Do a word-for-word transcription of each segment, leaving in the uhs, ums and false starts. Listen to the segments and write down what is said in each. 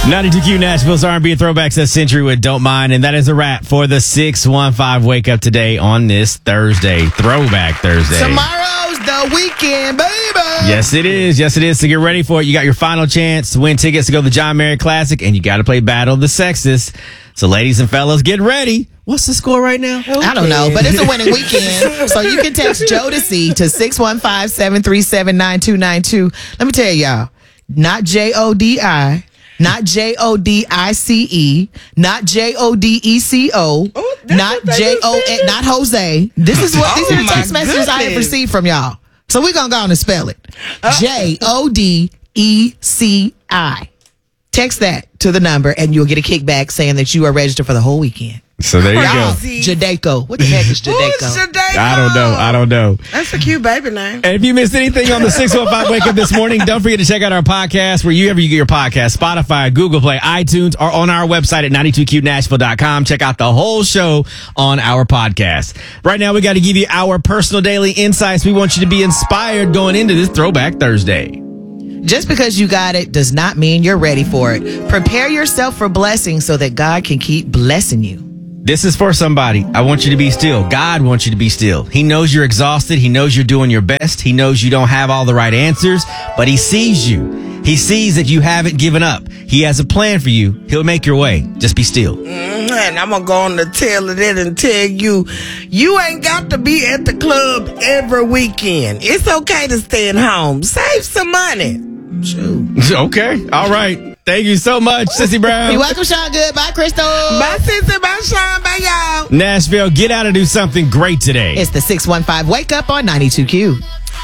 ninety-two Q Nashville's R and B throwbacks that century with Don't Mind. And that is a wrap for the six one five Wake Up today on this Thursday. Throwback Thursday. Tomorrow's the weekend, baby. Yes, it is. Yes, it is. So get ready for it. You got your final chance to win tickets to go to the John Mayer Classic, and you got to play Battle of the Sexes. So ladies and fellas, get ready. What's the score right now? Okay. I don't know, but it's a winning weekend. So you can text Jodeci to six one five, seven three seven, nine two nine two. Let me tell y'all, not J O D I. Not J O D I C E, not J O D E C O, oh, not J O, not Jose. This is what, these oh are the text messages goodness. I have received from y'all. So we're going to go on and spell it. Uh, J O D E C I. Text that to the number and you'll get a kickback saying that you are registered for the whole weekend. So there you Y'all, go. Jadeko. What the heck is Jadeko? Who's Jadeko? I don't know. I don't know. That's a cute baby name. And if you missed anything on the six one five Wake Up this morning, don't forget to check out our podcast wherever you get your podcast, Spotify, Google Play, iTunes, or on our website at ninety-two Q Nashville dot com. Check out the whole show on our podcast. Right now, we got to give you our personal daily insights. We want you to be inspired going into this Throwback Thursday. Just because you got it does not mean you're ready for it. Prepare yourself for blessings so that God can keep blessing you. This is for somebody. I want you to be still. God wants you to be still. He knows you're exhausted. He knows you're doing your best. He knows you don't have all the right answers, but he sees you. He sees that you haven't given up. He has a plan for you. He'll make your way. Just be still. Mm-hmm. And I'm going to go on the tail of it and tell you, you ain't got to be at the club every weekend. It's okay to stay at home. Save some money. Shoot. Okay. All right. Thank you so much, Sissy Brown. You're welcome, Sean Good. Bye, Crystal. Bye, Sissy. Bye, Sean. Bye, y'all. Nashville, get out and do something great today. It's the six one five Wake Up on ninety-two Q.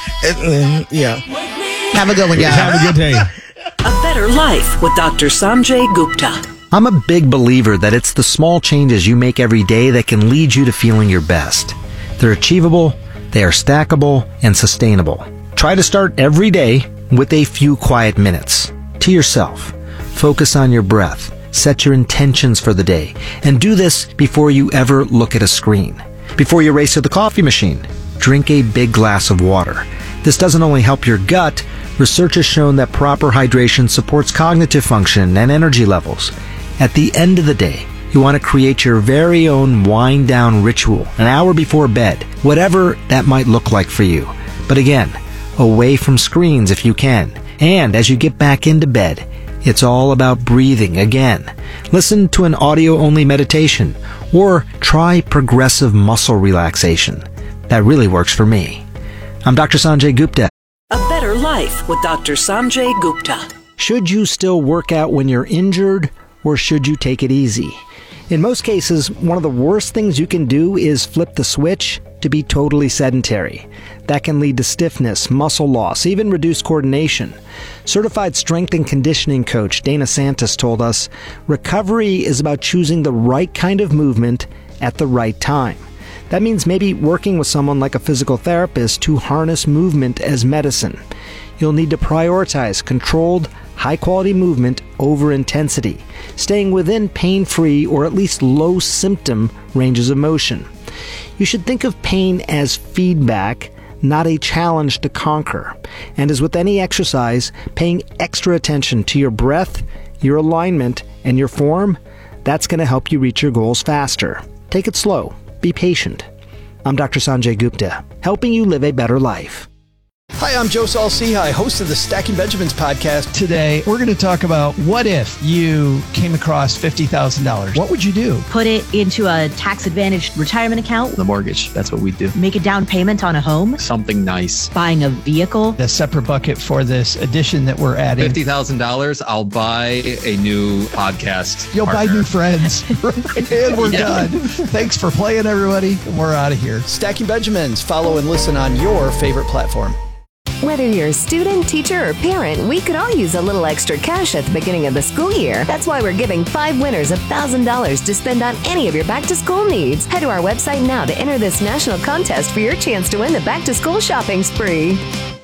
Uh, yeah. Have a good one, y'all. Have a good day. A Better Life with Doctor Sanjay Gupta. I'm a big believer that it's the small changes you make every day that can lead you to feeling your best. They're achievable, they are stackable, and sustainable. Try to start every day with a few quiet minutes to yourself. Focus on your breath, set your intentions for the day, and do this before you ever look at a screen. Before you race to the coffee machine, drink a big glass of water. This doesn't only help your gut, research has shown that proper hydration supports cognitive function and energy levels. At the end of the day, you want to create your very own wind-down ritual an hour before bed, whatever that might look like for you. But again, away from screens if you can. And as you get back into bed, it's all about breathing again. Listen to an audio-only meditation or try progressive muscle relaxation. That really works for me. I'm Doctor Sanjay Gupta. A Better Life with Doctor Sanjay Gupta. Should you still work out when you're injured, or should you take it easy? In most cases, one of the worst things you can do is flip the switch to be totally sedentary. That can lead to stiffness, muscle loss, even reduced coordination. Certified strength and conditioning coach Dana Santos told us, recovery is about choosing the right kind of movement at the right time. That means maybe working with someone like a physical therapist to harness movement as medicine. You'll need to prioritize controlled, high-quality movement over intensity, staying within pain-free or at least low-symptom ranges of motion. You should think of pain as feedback, not a challenge to conquer. And as with any exercise, paying extra attention to your breath, your alignment, and your form, that's going to help you reach your goals faster. Take it slow. Be patient. I'm Doctor Sanjay Gupta, helping you live a better life. Hi, I'm Joe Saul-Sehy, host of the Stacking Benjamins podcast. Today, we're going to talk about what if you came across fifty thousand dollars. What would you do? Put it into a tax-advantaged retirement account. The mortgage, that's what we do. Make a down payment on a home. Something nice. Buying a vehicle. A separate bucket for this addition that we're adding. fifty thousand dollars, I'll buy a new podcast You'll partner. buy new friends. And we're Yeah. done. Thanks for playing, everybody. We're out of here. Stacking Benjamins. Follow and listen on your favorite platform. Whether you're a student, teacher, or parent, we could all use a little extra cash at the beginning of the school year. That's why we're giving five winners one thousand dollars to spend on any of your back-to-school needs. Head to our website now to enter this national contest for your chance to win the back-to-school shopping spree.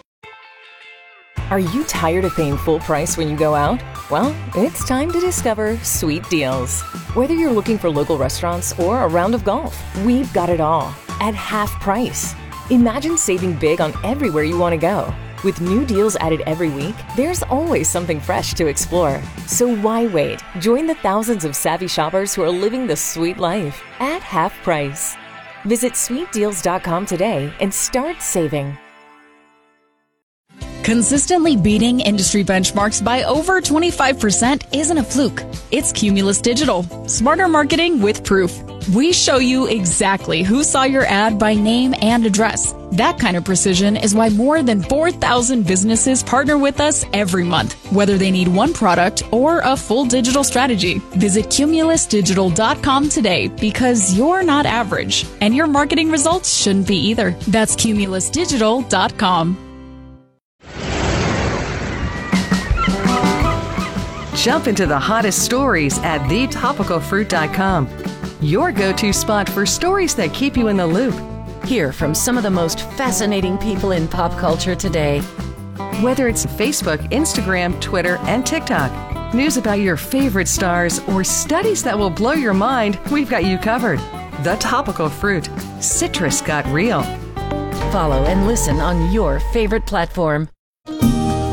Are you tired of paying full price when you go out? Well, it's time to discover Sweet Deals. Whether you're looking for local restaurants or a round of golf, we've got it all at half price. Imagine saving big on everywhere you want to go. With new deals added every week, there's always something fresh to explore. So why wait? Join the thousands of savvy shoppers who are living the sweet life at half price. Visit sweet deals dot com today and start saving. Consistently beating industry benchmarks by over twenty-five percent isn't a fluke. It's Cumulus Digital. Smarter marketing with proof. We show you exactly who saw your ad by name and address. That kind of precision is why more than four thousand businesses partner with us every month, whether they need one product or a full digital strategy. Visit cumulus digital dot com today because you're not average, and your marketing results shouldn't be either. That's cumulus digital dot com. Jump into the hottest stories at the topical fruit dot com. Your go-to spot for stories that keep you in the loop. Hear from some of the most fascinating people in pop culture today. Whether it's Facebook, Instagram, Twitter, and TikTok, news about your favorite stars, or studies that will blow your mind, we've got you covered. The Topical Fruit. Citrus got real. Follow and listen on your favorite platform.